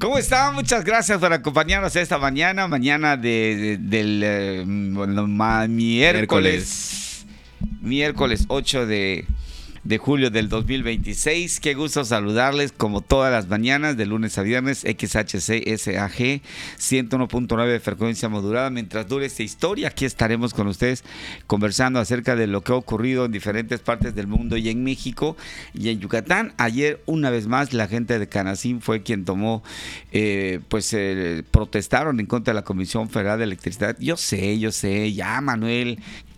¿Cómo están? Muchas gracias por acompañarnos esta mañana del miércoles 8 de julio del 2026. Qué gusto saludarles como todas las mañanas, de lunes a viernes, XHCSAG 101.9 de frecuencia modulada. Mientras dure esta historia, aquí estaremos con ustedes conversando acerca de lo que ha ocurrido en diferentes partes del mundo y en México y en Yucatán. Ayer, una vez más, la gente de Canacín fue quien tomó, protestaron en contra de la Comisión Federal de Electricidad. Yo sé, ya Manuel,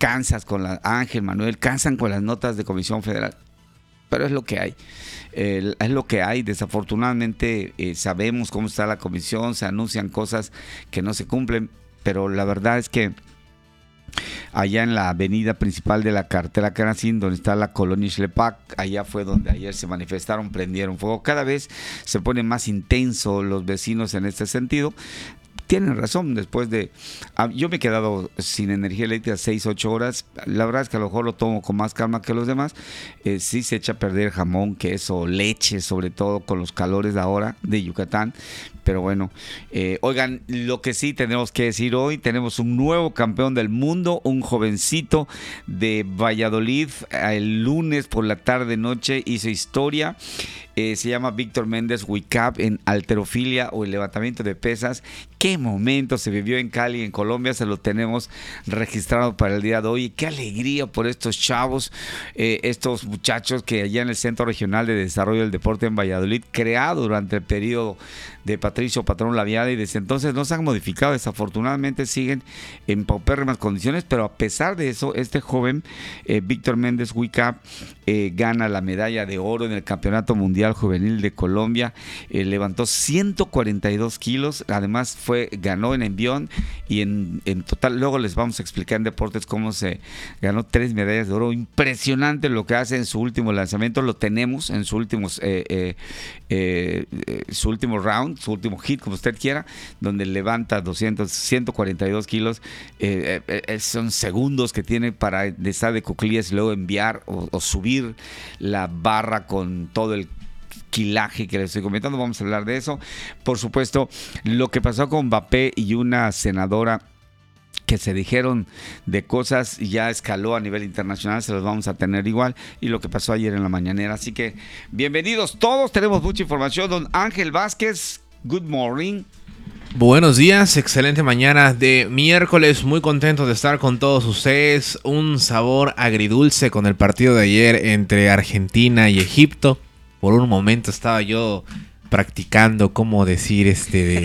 cansan con las notas de Comisión Federal. Pero es lo que hay. Desafortunadamente sabemos cómo está la comisión, se anuncian cosas que no se cumplen, pero la verdad es que allá en la avenida principal de la carretera Canacín, donde está la colonia Xlepac, allá fue donde ayer se manifestaron, prendieron fuego. Cada vez se pone más intenso los vecinos en este sentido. Tienen razón, yo me he quedado sin energía eléctrica 6-8 horas. La verdad es que a lo mejor lo tomo con más calma que los demás. Sí se echa a perder jamón, queso, leche, sobre todo con los calores de ahora de Yucatán. Pero bueno, oigan, lo que sí tenemos que decir hoy, tenemos un nuevo campeón del mundo, un jovencito de Valladolid. El lunes por la tarde-noche hizo historia. Se llama Víctor Méndez Huicap en halterofilia o el levantamiento de pesas. Qué momento se vivió en Cali, en Colombia. Se lo tenemos registrado para el día de hoy. Qué alegría por estos chavos, estos muchachos que allá en el Centro Regional de Desarrollo del Deporte en Valladolid, creado durante el periodo de Patricio Patrón Laviada, y desde entonces no se han modificado. Desafortunadamente siguen en paupérrimas condiciones, pero a pesar de eso, este joven Víctor Méndez Huicap gana la medalla de oro en el Campeonato Mundial Juvenil de Colombia. Levantó 142 kilos, además ganó en envión y en total. Luego les vamos a explicar en deportes cómo se ganó 3 medallas de oro. Impresionante lo que hace en su último lanzamiento. Lo tenemos en su último round, su último hit, como usted quiera, donde levanta 142 kilos. Son segundos que tiene para estar de cuclillas y luego enviar o subir la barra con todo el quilaje que les estoy comentando. Vamos a hablar de eso. Por supuesto, lo que pasó con Mbappé y una senadora que se dijeron de cosas y ya escaló a nivel internacional, se los vamos a tener igual, y lo que pasó ayer en la mañanera. Así que bienvenidos todos, tenemos mucha información. Don Ángel Vázquez, good morning. Buenos días, excelente mañana de miércoles, muy contento de estar con todos ustedes. Un sabor agridulce con el partido de ayer entre Argentina y Egipto. Por un momento estaba yo practicando cómo decir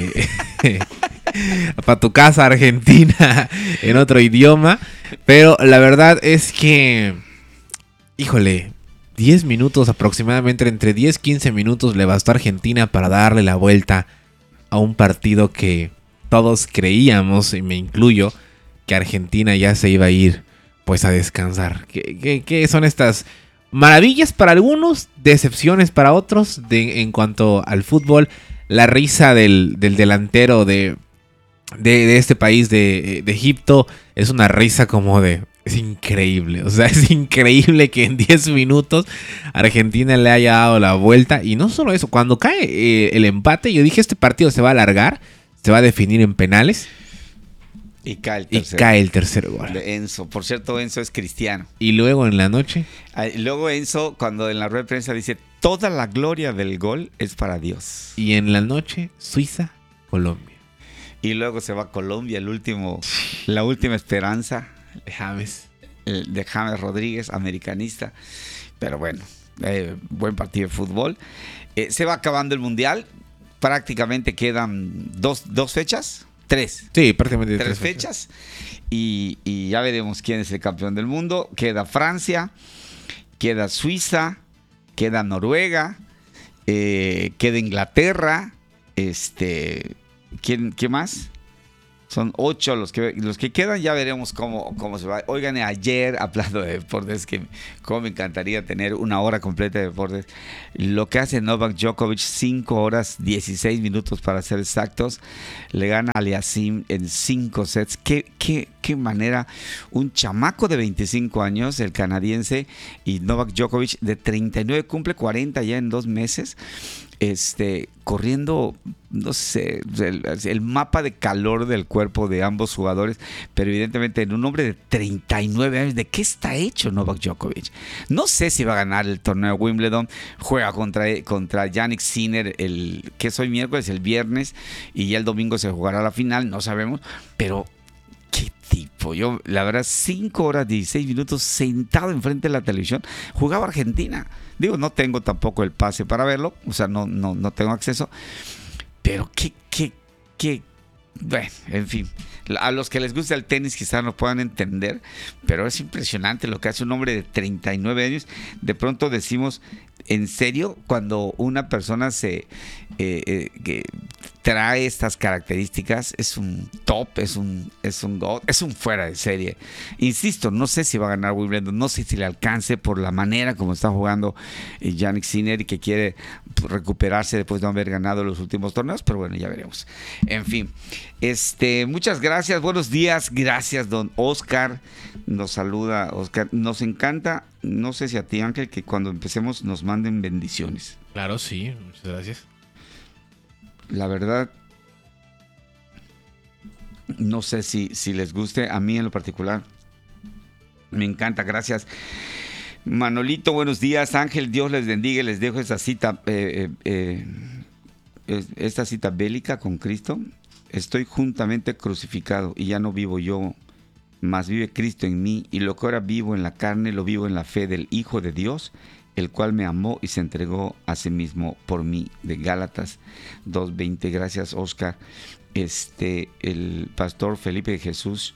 para tu casa Argentina en otro idioma, pero la verdad es que, híjole, 10 minutos aproximadamente, entre 10-15 minutos le bastó a Argentina para darle la vuelta a un partido que todos creíamos, y me incluyo, que Argentina ya se iba a ir pues a descansar. ¿Qué son estas maravillas para algunos, decepciones para otros en cuanto al fútbol? La risa del delantero de este país de Egipto es una risa como de... Es increíble, o sea, es increíble que en 10 minutos Argentina le haya dado la vuelta. Y no solo eso, cuando cae el empate, yo dije, este partido se va a alargar, se va a definir en penales. Y cae el tercer gol de Enzo. Por cierto, Enzo es cristiano. Y luego en la noche. Luego Enzo, cuando en la rueda de prensa dice, toda la gloria del gol es para Dios. Y en la noche, Suiza, Colombia. Y luego se va a Colombia, la última esperanza de James Rodríguez, americanista. Pero bueno, buen partido de fútbol. Se va acabando el mundial. Prácticamente quedan dos fechas. 3. Sí, prácticamente 3 fechas. Y ya veremos quién es el campeón del mundo. Queda Francia, queda Suiza, queda Noruega, queda Inglaterra. ¿Quién más? Son 8 los que quedan. Ya veremos cómo se va. Oigan, ayer, hablando de deportes, que cómo me encantaría tener una hora completa de deportes. Lo que hace Novak Djokovic, 5 horas 16 minutos para ser exactos. Le gana a Aliassime en 5 sets. Qué manera. Un chamaco de 25 años, el canadiense, y Novak Djokovic de 39, cumple 40 ya en 2 meses. corriendo, no sé, el mapa de calor del cuerpo de ambos jugadores, pero evidentemente en un hombre de 39 años, ¿de qué está hecho Novak Djokovic? No sé si va a ganar el torneo de Wimbledon, juega contra Jannik Sinner que es hoy miércoles, el viernes, y ya el domingo se jugará la final, no sabemos, pero qué tipo. Yo, la verdad, 5 horas 16 minutos sentado enfrente de la televisión, jugaba Argentina. Digo, no tengo tampoco el pase para verlo, o sea, no tengo acceso, pero bueno, en fin, a los que les gusta el tenis quizás no puedan entender, pero es impresionante lo que hace un hombre de 39 años. De pronto decimos, ¿en serio? Cuando una persona que trae estas características, es un top, es un god, es un fuera de serie. Insisto, no sé si va a ganar Wimbledon, no sé si le alcance por la manera como está jugando Jannik Sinner y que quiere recuperarse después de no haber ganado los últimos torneos, pero bueno, ya veremos. En fin, muchas gracias, buenos días, gracias don Oscar, nos saluda Oscar, nos encanta, no sé si a ti Ángel, que cuando empecemos nos manden bendiciones. Claro, sí, muchas gracias. La verdad, no sé si les guste, a mí en lo particular me encanta, gracias. Manolito, buenos días. Ángel, Dios les bendiga, les dejo esta cita bélica con Cristo. Estoy juntamente crucificado y ya no vivo yo, mas vive Cristo en mí, y lo que ahora vivo en la carne lo vivo en la fe del Hijo de Dios, el cual me amó y se entregó a sí mismo por mí. De Gálatas 2:20. Gracias, Oscar. El pastor Felipe de Jesús,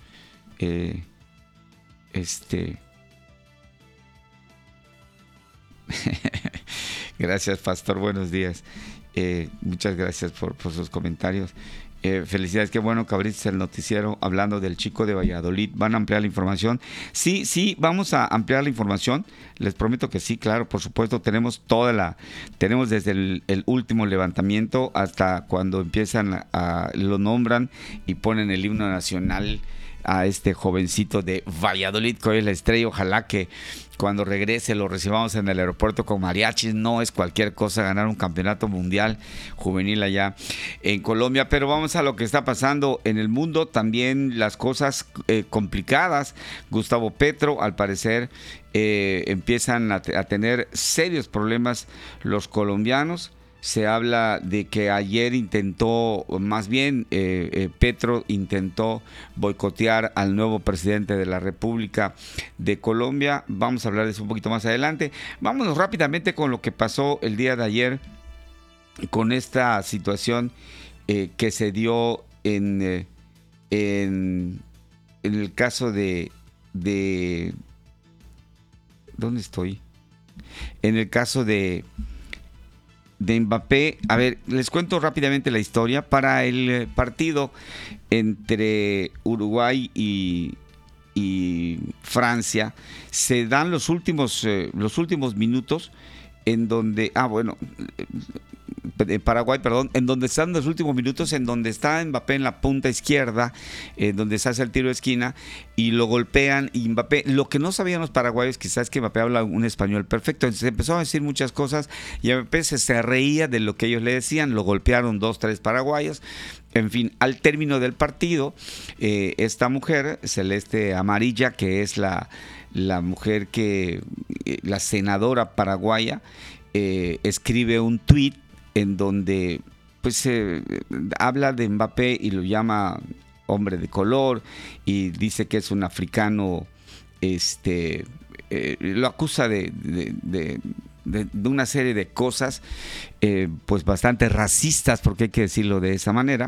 gracias, pastor, buenos días. Muchas gracias por sus comentarios. Felicidades, qué bueno que abriste el noticiero hablando del chico de Valladolid. ¿Van a ampliar la información? Sí, vamos a ampliar la información. Les prometo que sí, claro, por supuesto. Tenemos desde el último levantamiento hasta cuando empiezan lo nombran y ponen el himno nacional a este jovencito de Valladolid, que hoy es la estrella. Ojalá que cuando regrese lo recibamos en el aeropuerto con mariachis. No es cualquier cosa ganar un campeonato mundial juvenil allá en Colombia. Pero vamos a lo que está pasando en el mundo. También las cosas complicadas. Gustavo Petro, al parecer, empiezan a tener serios problemas los colombianos. Se habla de que ayer Petro intentó boicotear al nuevo presidente de la República de Colombia. Vamos a hablar de eso un poquito más adelante. Vámonos rápidamente con lo que pasó el día de ayer con esta situación que se dio en el caso de ¿dónde estoy? En el caso de Mbappé. A ver, les cuento rápidamente la historia. Para el partido entre Uruguay y Francia, se dan los últimos minutos en donde, Paraguay, perdón, en donde están los últimos minutos, en donde está Mbappé en la punta izquierda, donde se hace el tiro de esquina y lo golpean. Y Mbappé, lo que no sabían los paraguayos quizás es que Mbappé habla un español perfecto, entonces empezó a decir muchas cosas y Mbappé se reía de lo que ellos le decían. Lo golpearon 2-3 paraguayos. En fin, al término del partido, esta mujer celeste amarilla, que es la mujer la senadora paraguaya, escribe un tuit en donde pues habla de Mbappé y lo llama hombre de color y dice que es un africano, lo acusa de una serie de cosas pues bastante racistas, porque hay que decirlo de esa manera.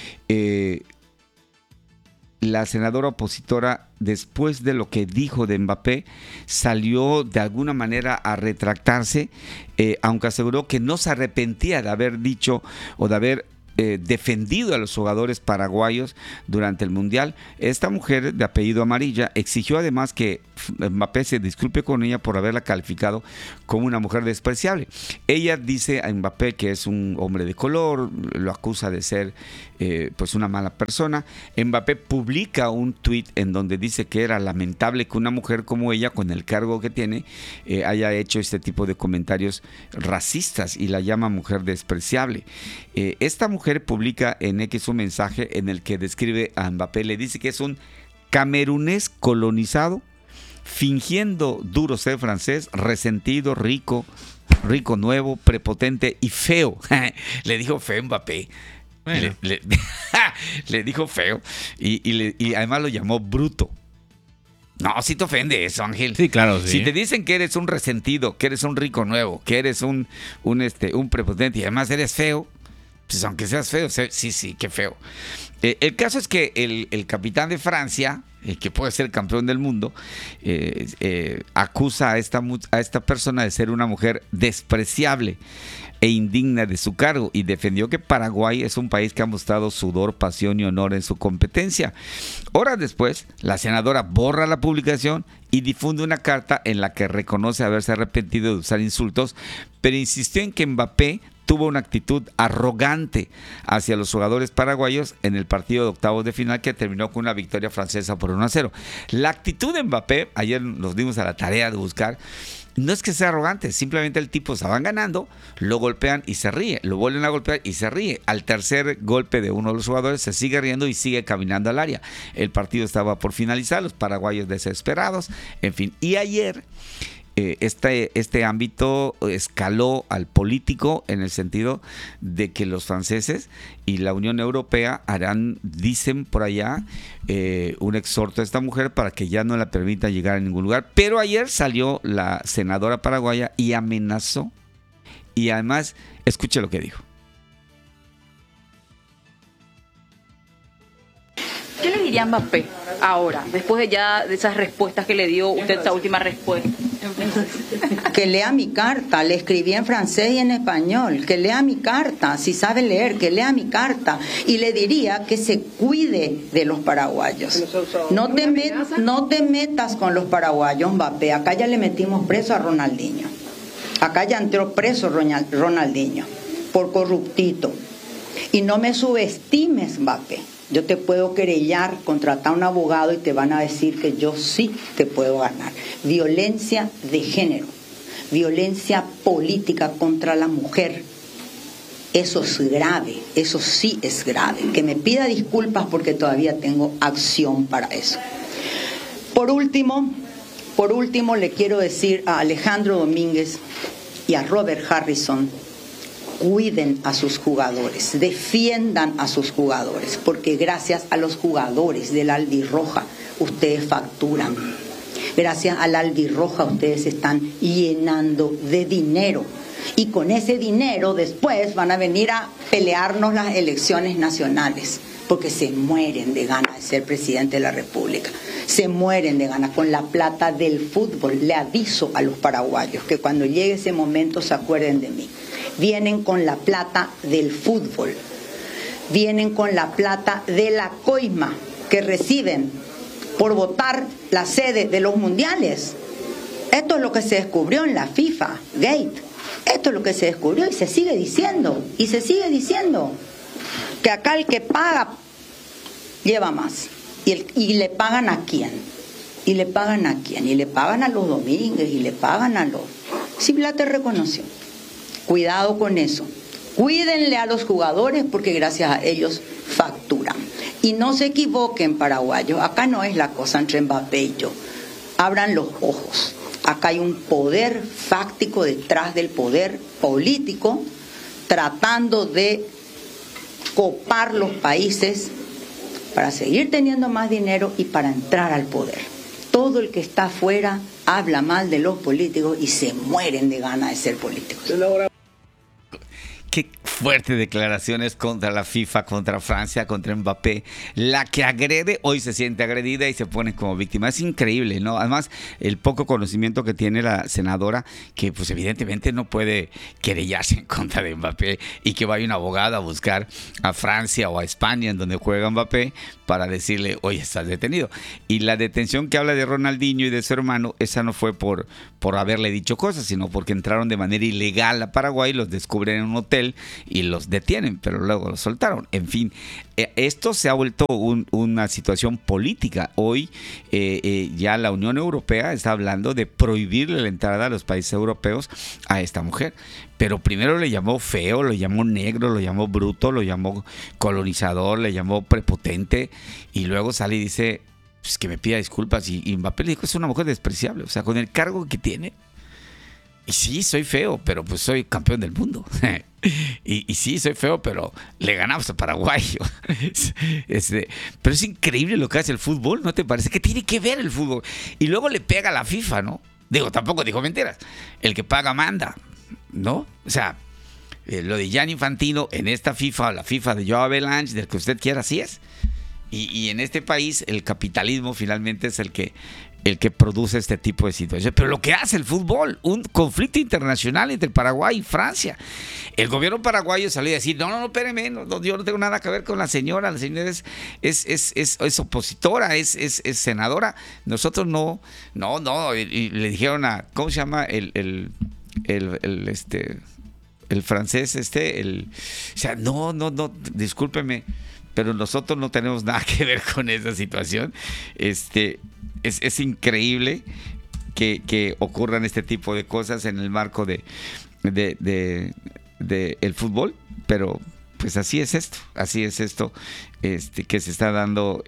La senadora opositora, después de lo que dijo de Mbappé, salió de alguna manera a retractarse, aunque aseguró que no se arrepentía de haber dicho o de haber defendido a los jugadores paraguayos durante el Mundial. Esta mujer de apellido Amarilla exigió además que Mbappé se disculpe con ella por haberla calificado como una mujer despreciable. Ella dice a Mbappé que es un hombre de color, lo acusa de ser pues una mala persona. Mbappé publica un tuit en donde dice que era lamentable que una mujer como ella, con el cargo que tiene, haya hecho este tipo de comentarios racistas y la llama mujer despreciable. Esta mujer publica en X un mensaje en el que describe a Mbappé, le dice que es un camerunés colonizado, fingiendo duro ser francés, resentido, rico nuevo, prepotente y feo. Le dijo feo Mbappé. Bueno. Le dijo feo y además lo llamó bruto. No, si te ofende eso, Ángel. Sí, claro, sí. Si te dicen que eres un resentido, que eres un rico nuevo, que eres un prepotente y además eres feo, pues aunque seas feo, sí, qué feo. El caso es que el capitán de Francia, que puede ser campeón del mundo, acusa a esta persona de ser una mujer despreciable e indigna de su cargo, y defendió que Paraguay es un país que ha mostrado sudor, pasión y honor en su competencia. Horas después, la senadora borra la publicación y difunde una carta en la que reconoce haberse arrepentido de usar insultos, pero insistió en que Mbappé tuvo una actitud arrogante hacia los jugadores paraguayos en el partido de octavos de final que terminó con una victoria francesa por 1-0. La actitud de Mbappé, ayer nos dimos a la tarea de buscar, no es que sea arrogante, simplemente el tipo estaban ganando, lo golpean y se ríe, lo vuelven a golpear y se ríe. Al tercer golpe de uno de los jugadores se sigue riendo y sigue caminando al área. El partido estaba por finalizar, los paraguayos desesperados, en fin. Y ayer este ámbito escaló al político en el sentido de que los franceses y la Unión Europea harán, dicen por allá, un exhorto a esta mujer para que ya no la permita llegar a ningún lugar. Pero ayer salió la senadora paraguaya y amenazó, y además, escuche lo que dijo. ¿Qué le diría Mbappé ahora, después de esas respuestas que le dio usted, esa última respuesta? Que lea mi carta, le escribí en francés y en español, que lea mi carta, si sabe leer, que lea mi carta, y le diría que se cuide de los paraguayos. No te metas con los paraguayos, Mbappé. Acá ya le metimos preso a Ronaldinho, acá ya entró preso Ronaldinho por corruptito, y no me subestimes, Mbappé. Yo te puedo querellar, contratar a un abogado y te van a decir que yo sí te puedo ganar. Violencia de género, violencia política contra la mujer. Eso es grave, eso sí es grave. Que me pida disculpas porque todavía tengo acción para eso. Por último, le quiero decir a Alejandro Domínguez y a Robert Harrison: cuiden a sus jugadores, defiendan a sus jugadores, porque gracias a los jugadores del Albirroja ustedes facturan. Gracias al Albirroja ustedes se están llenando de dinero, y con ese dinero después van a venir a pelearnos las elecciones nacionales, porque se mueren de ganas de ser presidente de la República, se mueren de ganas con la plata del fútbol. Le aviso a los paraguayos que cuando llegue ese momento se acuerden de mí. Vienen con la plata del fútbol, vienen con la plata de la coima que reciben por votar la sede de los mundiales. Esto es lo que se descubrió en la FIFA Gate. Esto es lo que se descubrió y se sigue diciendo, que acá el que paga lleva más. ¿Y le pagan a quién? Y le pagan a los Domínguez, y le pagan a los... Si Blatter reconoció. Cuidado con eso. Cuídenle a los jugadores porque gracias a ellos facturan. Y no se equivoquen, paraguayos. Acá no es la cosa entre Mbappé y yo. Abran los ojos. Acá hay un poder fáctico detrás del poder político, tratando de copar los países para seguir teniendo más dinero y para entrar al poder. Todo el que está afuera habla mal de los políticos y se mueren de ganas de ser políticos. Qué fuertes declaraciones contra la FIFA, contra Francia, contra Mbappé. La que agrede hoy se siente agredida y se pone como víctima. Es increíble, ¿no? Además, el poco conocimiento que tiene la senadora, que pues evidentemente no puede querellarse en contra de Mbappé y que vaya un abogado a buscar a Francia o a España, en donde juega Mbappé, para decirle, oye, estás detenido. Y la detención que habla de Ronaldinho y de su hermano, esa no fue por haberle dicho cosas, sino porque entraron de manera ilegal a Paraguay, los descubren en un hotel y los detienen, pero luego los soltaron. En fin, esto se ha vuelto una situación política. Hoy ya la Unión Europea está hablando de prohibirle la entrada a los países europeos a esta mujer. Pero primero le llamó feo, lo llamó negro, lo llamó bruto, lo llamó colonizador, le llamó prepotente, y luego sale y dice pues, que me pida disculpas. Y Mbappé le dijo, es una mujer despreciable, o sea, con el cargo que tiene. Y sí, soy feo, pero pues soy campeón del mundo. y sí, soy feo, pero le ganamos a Paraguay. Pero es increíble lo que hace el fútbol, ¿no te parece? ¿Qué tiene que ver el fútbol? Y luego le pega a la FIFA, ¿no? Digo, tampoco dijo mentiras. El que paga manda, ¿no? O sea, lo de Gianni Infantino en esta FIFA, la FIFA de Joao Belange, del que usted quiera, así es. Y en este país el capitalismo finalmente es el que produce este tipo de situaciones. Pero lo que hace el fútbol, un conflicto internacional entre Paraguay y Francia. El gobierno paraguayo salió a decir, no, espéreme, yo no tengo nada que ver con la señora es opositora, es senadora. Nosotros no, y le dijeron a, ¿cómo se llama? El francés, o sea, no, discúlpeme, pero nosotros no tenemos nada que ver con esa situación. Es increíble que ocurran este tipo de cosas en el marco de el fútbol, pero pues así es esto que se está dando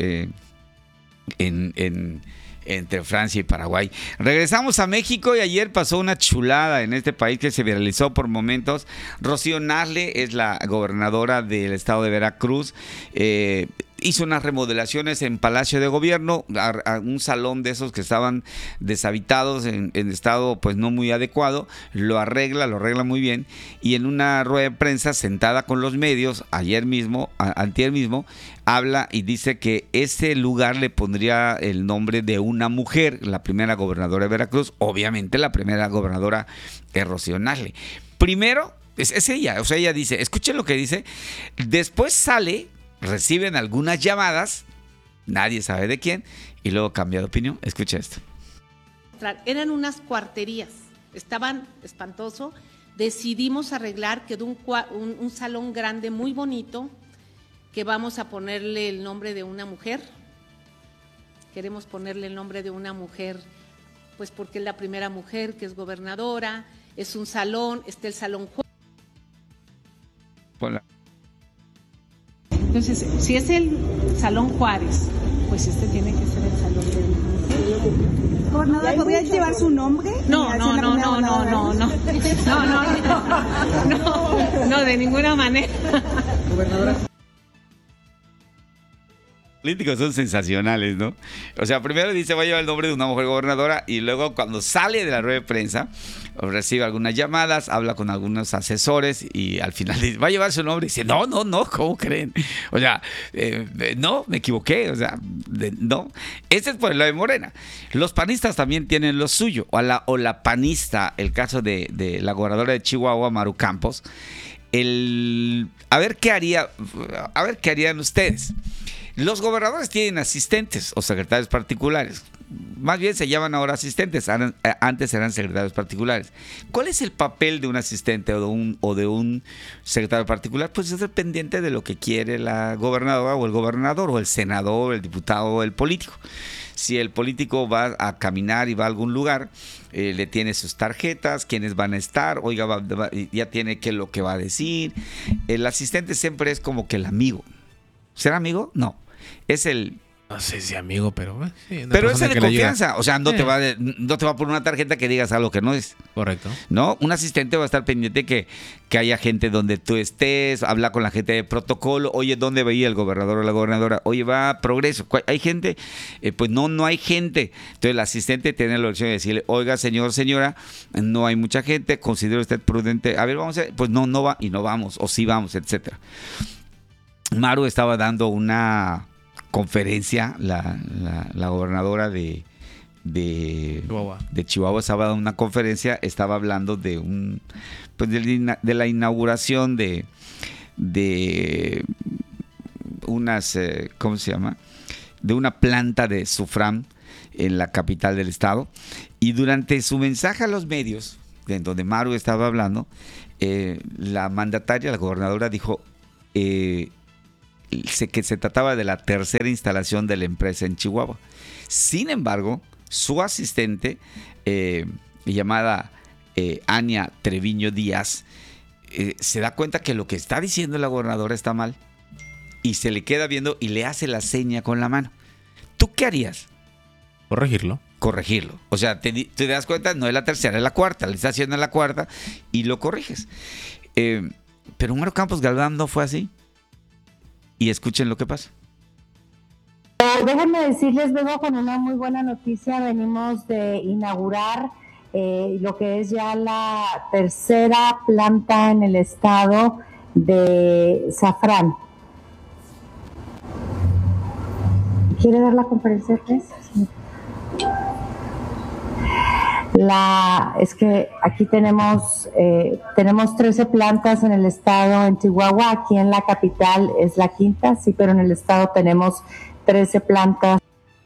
entre Francia y Paraguay. Regresamos a México y ayer pasó una chulada en este país que se viralizó por momentos. Rocío Nasle es la gobernadora del estado de Veracruz. Hizo unas remodelaciones en Palacio de Gobierno, a un salón de esos que estaban deshabitados, en estado pues no muy adecuado. Lo arregla muy bien, y en una rueda de prensa sentada con los medios antier mismo, habla y dice que ese lugar le pondría el nombre de una mujer, la primera gobernadora de Veracruz. Obviamente la primera gobernadora es Rocío Nasle. Primero, es ella, o sea, ella dice, escuchen lo que dice, después reciben algunas llamadas, nadie sabe de quién, y luego cambia de opinión. Escucha esto. Eran unas cuarterías, estaban espantoso. Decidimos arreglar, quedó un salón grande muy bonito, que vamos a ponerle el nombre de una mujer. Queremos ponerle el nombre de una mujer, pues porque es la primera mujer que es gobernadora. Es un salón, está el Salón Juárez. Hola. Entonces, si es el Salón Juárez, pues este tiene que ser el Salón de mujer. Gobernadora, ¿podría llevar su nombre? No, de ninguna manera. Gobernadora. Políticos son sensacionales, ¿no? O sea, primero dice va a llevar el nombre de una mujer gobernadora, y luego cuando sale de la rueda de prensa recibe algunas llamadas, habla con algunos asesores y al final dice, va a llevar su nombre, y dice, no, ¿cómo creen? O sea, no, me equivoqué, o sea, no. Este es por el lado de Morena. Los panistas también tienen lo suyo, o la panista, el caso de la gobernadora de Chihuahua, Maru Campos. A ver qué harían ustedes. Los gobernadores tienen asistentes o secretarios particulares. Más bien se llaman ahora asistentes. Antes eran secretarios particulares. ¿Cuál es el papel de un asistente o de un secretario particular? Pues es dependiente de lo que quiere la gobernadora o el gobernador o el senador, el diputado o el político. Si el político va a caminar y va a algún lugar, le tiene sus tarjetas, quiénes van a estar, ya tiene lo que va a decir. El asistente siempre es como que el amigo. ¿Será amigo? No. Es el No sé si amigo, pero sí, una Pero persona ese de que le ayuda. confianza, o sea, no te va a poner una tarjeta que digas algo que no es. Correcto. ¿No? Un asistente va a estar pendiente que haya gente donde tú estés, habla con la gente de protocolo, oye, ¿dónde veía el gobernador o la gobernadora? Oye, va a Progreso, ¿hay gente? Pues no hay gente. Entonces el asistente tiene la opción de decirle, oiga, señor, señora, no hay mucha gente, considere usted prudente, a ver, vamos a ver, pues no va y no vamos, o sí vamos, etcétera. Maru estaba dando una conferencia, la gobernadora de Chihuahua estaba dando una conferencia, estaba hablando de de la inauguración de unas, ¿cómo se llama? De una planta de Sufram en la capital del estado. Y durante su mensaje a los medios, en donde Maru estaba hablando, la mandataria, la gobernadora, dijo que se trataba de la tercera instalación de la empresa en Chihuahua. Sin embargo, su asistente, llamada Ania Treviño Díaz, se da cuenta que lo que está diciendo la gobernadora está mal y se le queda viendo y le hace la seña con la mano. ¿Tú qué harías? Corregirlo. O sea, te das cuenta, no es la tercera, es la cuarta, le está haciendo la cuarta y lo corriges. Pero Maru Campos Galván no fue así. Y escuchen lo que pasa. Déjenme decirles, vengo con una muy buena noticia. Venimos de inaugurar lo que es ya la tercera planta en el estado de Safran. ¿Quiere dar la conferencia de prensa? Es que aquí tenemos 13 plantas en el estado, en Chihuahua. Aquí en la capital es la quinta, sí, pero en el estado tenemos 13 plantas.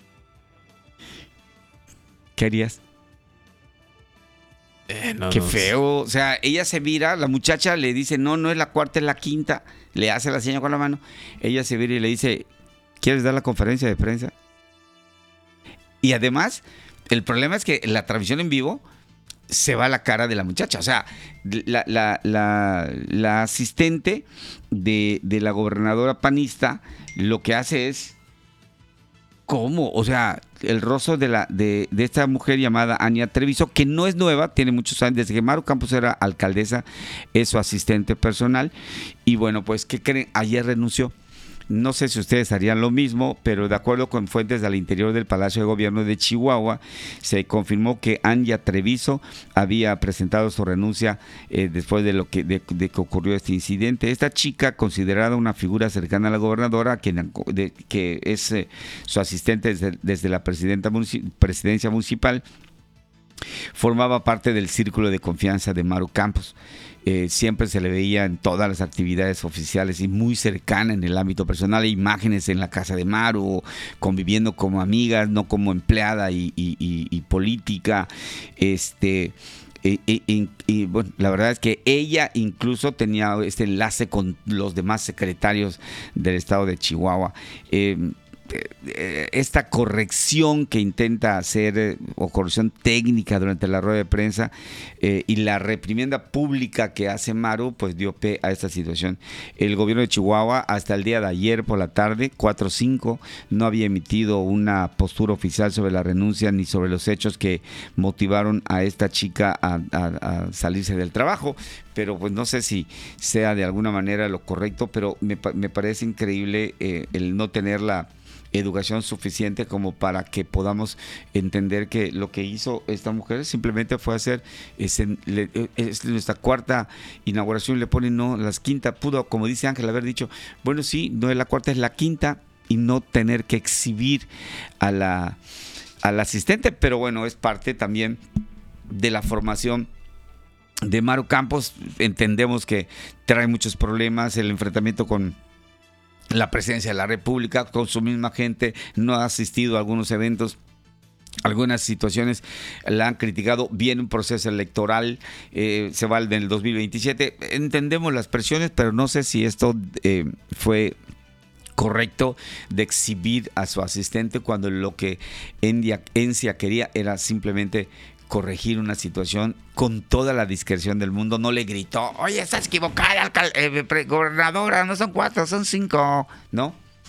¿Qué harías? Qué feo. O sea, ella se vira, la muchacha le dice, no es la cuarta, es la quinta. Le hace la seña con la mano. Ella se vira y le dice, ¿quieres dar la conferencia de prensa? Y además, el problema es que la transmisión en vivo se va a la cara de la muchacha. O sea, la asistente de la gobernadora panista lo que hace es, ¿cómo? O sea, el rostro de esta mujer llamada Ania Treviso, que no es nueva, tiene muchos años, desde que Maru Campos era alcaldesa, es su asistente personal. Y bueno, pues, ¿qué creen? Ayer renunció. No sé si ustedes harían lo mismo, pero de acuerdo con fuentes del interior del Palacio de Gobierno de Chihuahua, se confirmó que Ania Treviso había presentado su renuncia después de que ocurrió este incidente. Esta chica, considerada una figura cercana a la gobernadora, que es su asistente desde la presidencia municipal, formaba parte del círculo de confianza de Maru Campos. Siempre se le veía en todas las actividades oficiales y muy cercana en el ámbito personal. Hay imágenes en la casa de Maru, conviviendo como amigas, no como empleada y política. Y bueno, la verdad es que ella incluso tenía este enlace con los demás secretarios del estado de Chihuahua. Esta corrección que intenta hacer o corrección técnica durante la rueda de prensa y la reprimenda pública que hace Maru, pues dio pie a esta situación. El gobierno de Chihuahua hasta el día de ayer por la tarde, 4:05, no había emitido una postura oficial sobre la renuncia ni sobre los hechos que motivaron a esta chica a salirse del trabajo. Pero pues no sé si sea de alguna manera lo correcto, pero me parece increíble el no tener la educación suficiente como para que podamos entender que lo que hizo esta mujer simplemente fue hacer es nuestra cuarta inauguración, le ponen no las quinta, pudo, como dice Ángel, haber dicho, bueno, sí, no es la cuarta, es la quinta, y no tener que exhibir al asistente. Pero bueno, es parte también de la formación de Maru Campos. Entendemos que trae muchos problemas, el enfrentamiento con la presidencia de la República, con su misma gente, no ha asistido a algunos eventos. Algunas situaciones la han criticado. Viene un proceso electoral, se va en el 2027. Entendemos las presiones, pero no sé si esto fue correcto de exhibir a su asistente cuando lo que Encia quería era simplemente corregir una situación con toda la discreción del mundo. No le gritó, oye, estás equivocada, gobernadora, no son 4, son 5, ¿no?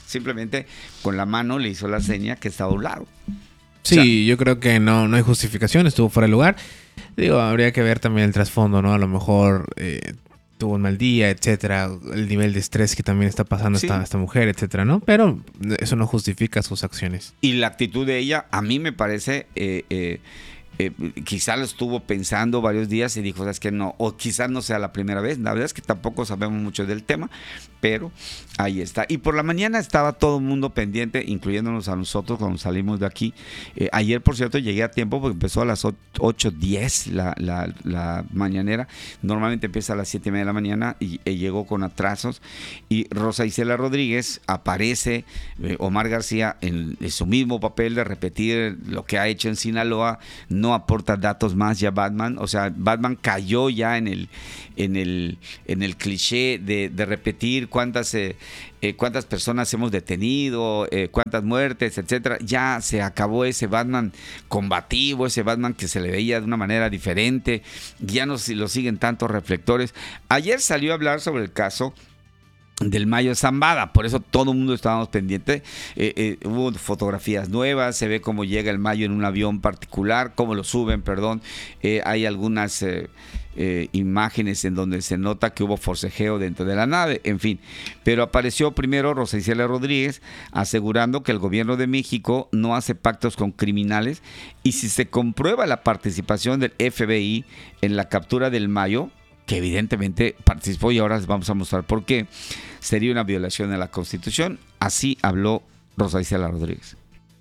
simplemente con la mano le hizo la seña que estaba a un lado. Sí, o sea, yo creo que no hay justificación, estuvo fuera de lugar. Digo, habría que ver también el trasfondo, ¿no? A lo mejor tuvo un mal día, etcétera, el nivel de estrés que también está pasando esta mujer, etcétera, ¿no? Pero eso no justifica sus acciones. Y la actitud de ella, a mí me parece, quizá lo estuvo pensando varios días y dijo, ¿sabes qué? No, o quizás no sea la primera vez. La verdad es que tampoco sabemos mucho del tema, pero ahí está. Y por la mañana estaba todo el mundo pendiente, incluyéndonos a nosotros cuando salimos de aquí. Ayer, por cierto, llegué a tiempo porque empezó a las 8:10 la mañanera. Normalmente empieza a las 7:30 de la mañana y llegó con atrasos. Y Rosa Isela Rodríguez aparece, Omar García, en su mismo papel de repetir lo que ha hecho en Sinaloa. No aporta datos más ya Batman. O sea, Batman cayó ya en el cliché de repetir cuántas personas hemos detenido, cuántas muertes, etcétera. Ya se acabó ese Batman combativo, ese Batman que se le veía de una manera diferente. Ya no lo siguen tantos reflectores. Ayer salió a hablar sobre el caso del Mayo Zambada, por eso todo el mundo estábamos pendientes. Hubo fotografías nuevas, se ve cómo llega el Mayo en un avión particular, cómo lo suben, hay algunas imágenes en donde se nota que hubo forcejeo dentro de la nave, en fin. Pero apareció primero Rosa Isela Rodríguez asegurando que el gobierno de México no hace pactos con criminales, y si se comprueba la participación del FBI en la captura del Mayo, que evidentemente participó, y ahora les vamos a mostrar por qué, sería una violación de la Constitución. Así habló Rosa Isela Rodríguez.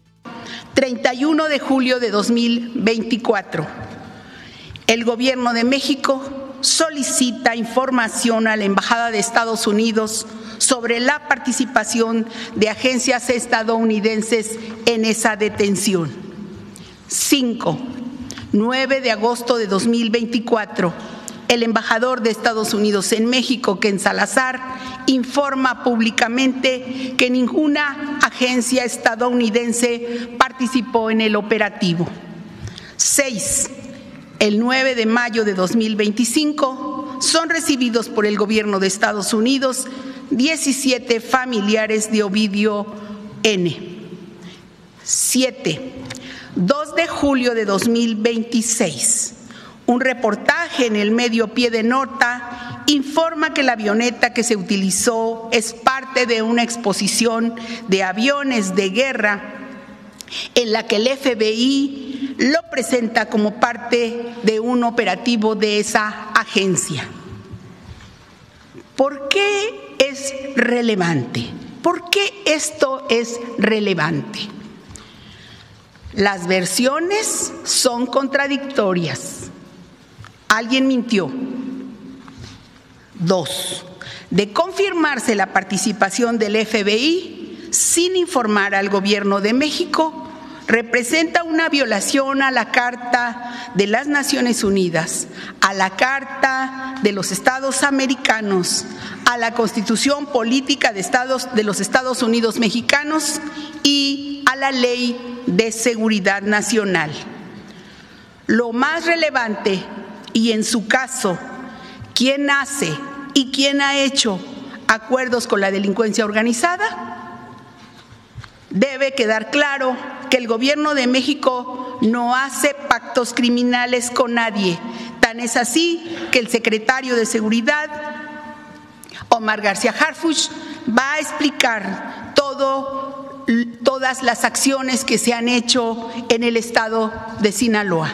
31 de julio de 2024. El Gobierno de México solicita información a la Embajada de Estados Unidos sobre la participación de agencias estadounidenses en esa detención. 5. 9 de agosto de 2024. El embajador de Estados Unidos en México, Ken Salazar, informa públicamente que ninguna agencia estadounidense participó en el operativo. 6. El 9 de mayo de 2025 son recibidos por el gobierno de Estados Unidos 17 familiares de Ovidio N. 7. 2 de julio de 2026. Un reportaje en el medio Pie de Nota informa que la avioneta que se utilizó es parte de una exposición de aviones de guerra en la que el FBI lo presenta como parte de un operativo de esa agencia. ¿Por qué es relevante? ¿Por qué esto es relevante? Las versiones son contradictorias. Alguien mintió. 2. De confirmarse la participación del FBI sin informar al gobierno de México, representa una violación a la Carta de las Naciones Unidas, a la Carta de los Estados Americanos, a la Constitución Política de los Estados Unidos Mexicanos y a la Ley de Seguridad Nacional. Lo más relevante, y en su caso, ¿quién hace y quién ha hecho acuerdos con la delincuencia organizada? Debe quedar claro que el gobierno de México no hace pactos criminales con nadie. Tan es así que el secretario de Seguridad, Omar García Harfuch, va a explicar todas las acciones que se han hecho en el estado de Sinaloa.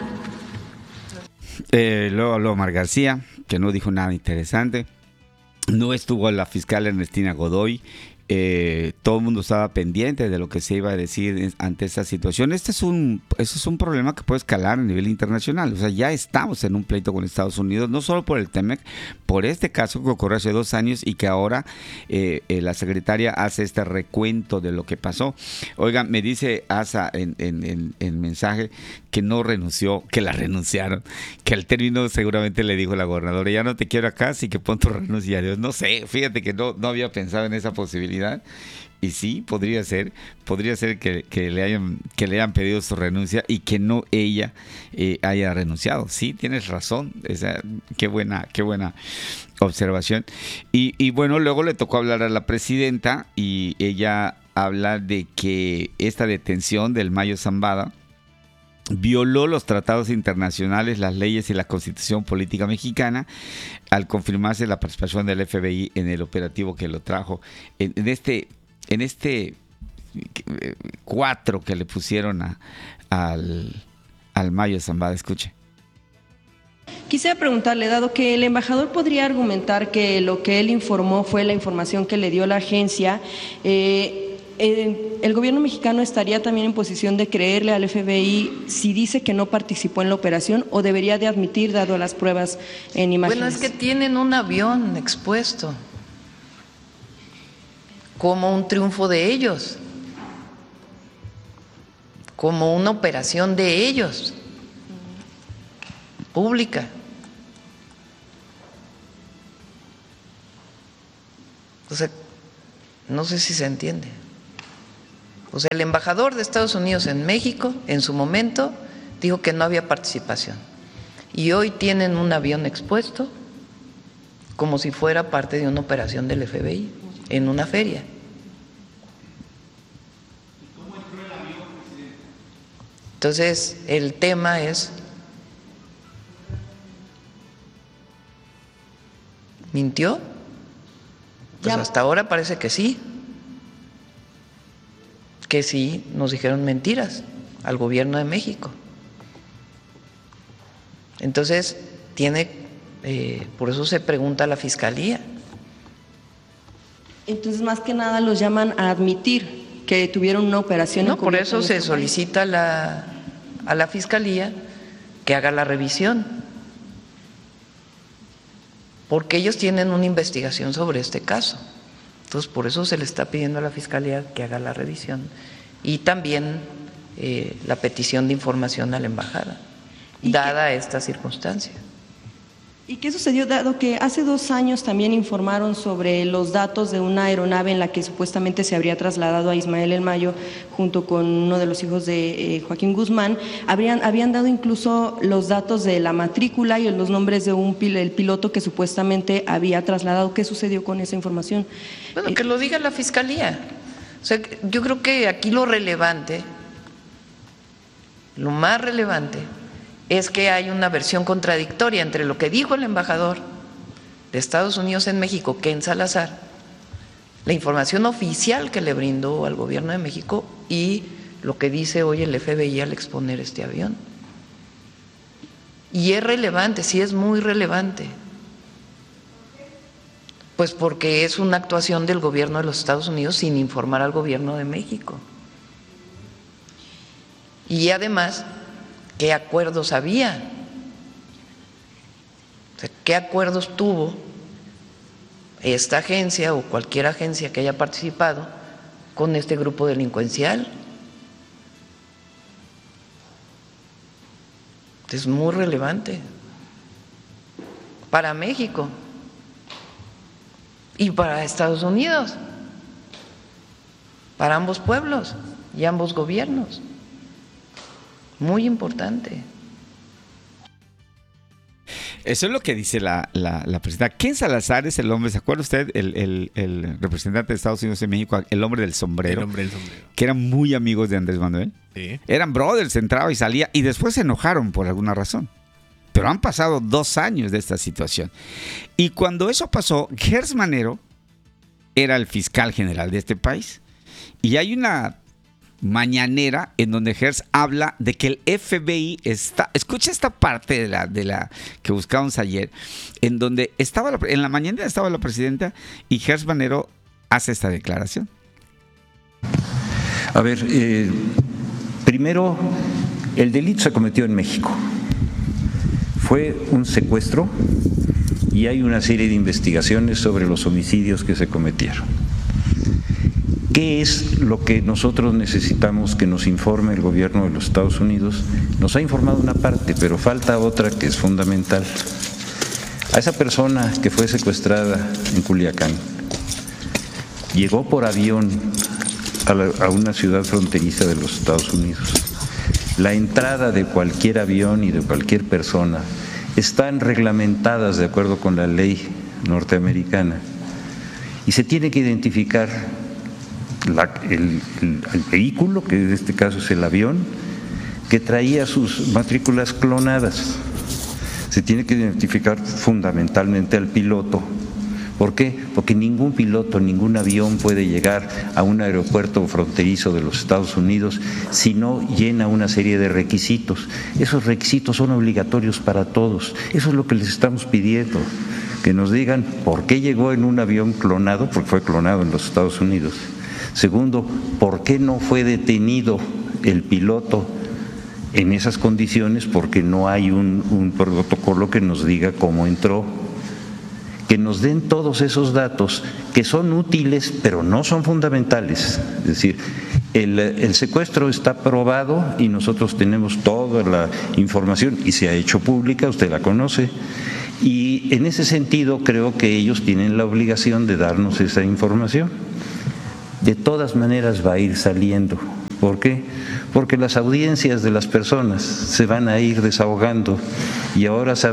Luego Omar García, que no dijo nada interesante. No estuvo la fiscal Ernestina Godoy. Todo el mundo estaba pendiente de lo que se iba a decir ante esta situación. Este es un problema que puede escalar a nivel internacional. O sea, ya estamos en un pleito con Estados Unidos, no solo por el TEMEC, por este caso que ocurrió hace 2 años y que ahora la secretaria hace este recuento de lo que pasó. Oigan, me dice Asa en mensaje que no renunció, que la renunciaron, que al término seguramente le dijo la gobernadora, ya no te quiero acá, así que pon tu renuncia. Dios, no sé, fíjate que no había pensado en esa posibilidad. Y sí, podría ser que le hayan pedido su renuncia y que no ella haya renunciado. Sí, tienes razón. Qué buena observación. Y bueno, luego le tocó hablar a la presidenta y ella habla de que esta detención del Mayo Zambada violó los tratados internacionales, las leyes y la Constitución Política Mexicana al confirmarse la participación del FBI en el operativo que lo trajo. En este 4 que le pusieron al Mayo Zambada. Escuche. Quisiera preguntarle, dado que el embajador podría argumentar que lo que él informó fue la información que le dio la agencia, ¿el gobierno mexicano estaría también en posición de creerle al FBI si dice que no participó en la operación o debería de admitir, dado las pruebas en imágenes? Bueno, es que tienen un avión expuesto como un triunfo de ellos, como una operación de ellos, pública. O sea, no sé si se entiende. O sea, el embajador de Estados Unidos en México, en su momento, dijo que no había participación. Y hoy tienen un avión expuesto como si fuera parte de una operación del FBI en una feria. Entonces, el tema es, ¿mintió? Pues hasta ahora parece que sí. Que sí nos dijeron mentiras al gobierno de México. Entonces, por eso se pregunta a la Fiscalía. Entonces, más que nada los llaman a admitir que tuvieron una operación. No, por eso se solicita a la Fiscalía que haga la revisión, porque ellos tienen una investigación sobre este caso. Entonces, por eso se le está pidiendo a la Fiscalía que haga la revisión y también la petición de información a la embajada, dada esta circunstancia. ¿Y qué sucedió, dado que hace 2 años también informaron sobre los datos de una aeronave en la que supuestamente se habría trasladado a Ismael El Mayo junto con uno de los hijos de Joaquín Guzmán? Habían dado incluso los datos de la matrícula y los nombres de el piloto que supuestamente había trasladado. ¿Qué sucedió con esa información? Bueno, que lo diga la Fiscalía. O sea, yo creo que aquí lo más relevante es que hay una versión contradictoria entre lo que dijo el embajador de Estados Unidos en México, Ken Salazar, la información oficial que le brindó al gobierno de México y lo que dice hoy el FBI al exponer este avión. Y es relevante, sí es muy relevante, pues porque es una actuación del gobierno de los Estados Unidos sin informar al gobierno de México. Y además, ¿qué acuerdos había? O sea, ¿qué acuerdos tuvo esta agencia o cualquier agencia que haya participado con este grupo delincuencial? Es muy relevante para México y para Estados Unidos, para ambos pueblos y ambos gobiernos. Muy importante. Eso es lo que dice la presidenta. Ken Salazar es el hombre, ¿se acuerda usted? El representante de Estados Unidos en México, el hombre del sombrero. El hombre del sombrero. Que eran muy amigos de Andrés Manuel. Sí. Eran brothers, entraba y salía y después se enojaron por alguna razón. Pero han pasado 2 años de esta situación. Y cuando eso pasó, Gers Manero era el fiscal general de este país. Y hay una mañanera en donde Gers habla de que el FBI está, escucha esta parte de la que buscábamos ayer, en donde en la mañanera estaba la presidenta y Gers Manero hace esta declaración. A ver, primero, el delito se cometió en México. Fue un secuestro y hay una serie de investigaciones sobre los homicidios que se cometieron. ¿Qué es lo que nosotros necesitamos que nos informe el gobierno de los Estados Unidos? Nos ha informado una parte, pero falta otra que es fundamental. A esa persona que fue secuestrada en Culiacán, llegó por avión a una ciudad fronteriza de los Estados Unidos. La entrada de cualquier avión y de cualquier persona están reglamentadas de acuerdo con la ley norteamericana y se tiene que identificar el vehículo, que en este caso es el avión, que traía sus matrículas clonadas. Se tiene que identificar fundamentalmente al piloto. ¿Por qué? Porque ningún piloto, ningún avión puede llegar a un aeropuerto fronterizo de los Estados Unidos si no llena una serie de requisitos. Esos requisitos son obligatorios para todos. Eso es lo que les estamos pidiendo, que nos digan por qué llegó en un avión clonado, porque fue clonado en los Estados Unidos. Segundo, por qué no fue detenido el piloto en esas condiciones, porque no hay un protocolo que nos diga cómo entró. Que nos den todos esos datos que son útiles pero no son fundamentales. Es decir, el secuestro está probado y nosotros tenemos toda la información y se ha hecho pública, usted la conoce, y en ese sentido creo que ellos tienen la obligación de darnos esa información. De todas maneras va a ir saliendo. ¿Por qué? Porque las audiencias de las personas se van a ir desahogando y ahora